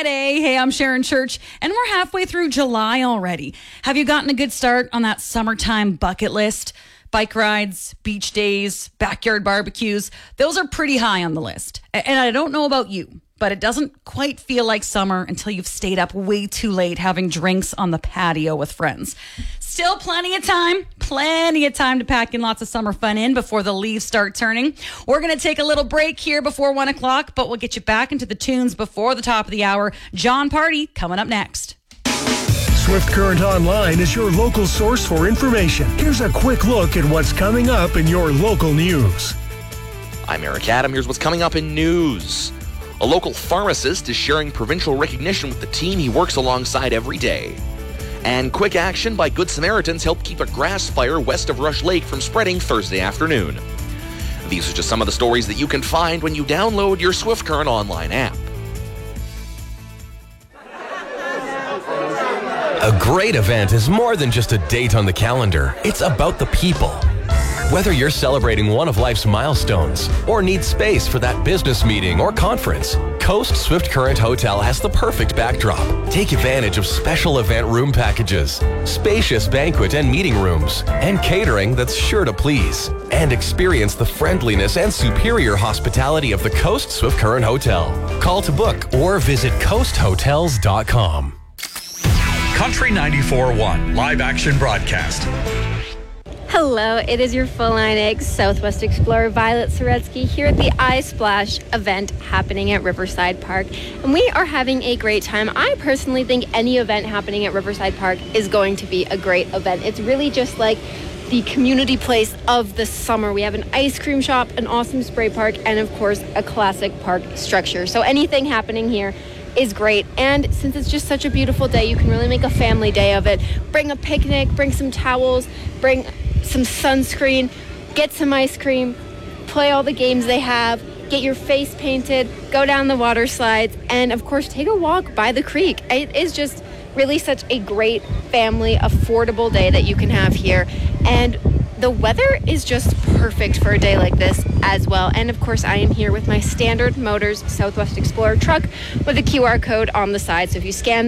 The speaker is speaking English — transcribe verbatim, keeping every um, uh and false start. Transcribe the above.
Friday. Hey, I'm Sharon Church, and we're halfway through July already. Have you gotten a good start on that summertime bucket list? Bike rides, beach days, backyard barbecues, those are pretty high on the list. And I don't know about you, but it doesn't quite feel like summer until you've stayed up way too late having drinks on the patio with friends. Still plenty of time, plenty of time to pack in lots of summer fun in before the leaves start turning. We're going to take a little break here before one o'clock, but we'll get you back into the tunes before the top of the hour. Jon Pardi coming up next. Swift Current Online is your local source for information. Here's a quick look at what's coming up in your local news. I'm Eric Adam. Here's what's coming up in news. A local pharmacist is sharing provincial recognition with the team he works alongside every day. And quick action by Good Samaritans helped keep a grass fire west of Rush Lake from spreading Thursday afternoon. These are just some of the stories that you can find when you download your Swift Current Online app. A great event is more than just a date on the calendar. It's about the people. Whether you're celebrating one of life's milestones or need space for that business meeting or conference, Coast Swift Current Hotel has the perfect backdrop. Take advantage of special event room packages, spacious banquet and meeting rooms, and catering that's sure to please. And experience the friendliness and superior hospitality of the Coast Swift Current Hotel. Call to book or visit coast hotels dot com. Country ninety-four point one live action broadcast. Hello, it is your Full Line Eggs Southwest Explorer Violet Soretsky here at the iSplash event happening at Riverside Park. And we are having a great time. I personally think any event happening at Riverside Park is going to be a great event. It's really just like the community place of the summer. We have an ice cream shop, an awesome spray park, and of course a classic park structure. So anything happening here is great. And since it's just such a beautiful day, you can really make a family day of it. Bring a picnic, bring some towels, bring some sunscreen, get some ice cream, play all the games they have, get your face painted, go down the water slides, and of course take a walk by the creek. It is just really such a great family, affordable day that you can have here. And the weather is just perfect for a day like this as well. And of course, I am here with my Standard Motors Southwest Explorer truck with a Q R code on the side. So if you scan